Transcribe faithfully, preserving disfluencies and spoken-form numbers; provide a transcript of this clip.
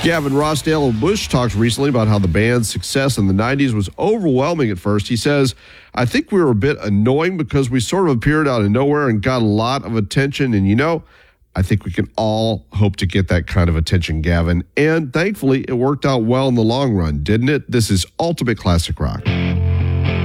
Gavin Rossdale of Bush talked recently about how the band's success in the nineties was overwhelming at first. He says, I think we were a bit annoying because we sort of appeared out of nowhere and got a lot of attention. And, you know, I think we can all hope to get that kind of attention, Gavin. And thankfully, it worked out well in the long run, didn't it? This is Ultimate Classic Rock.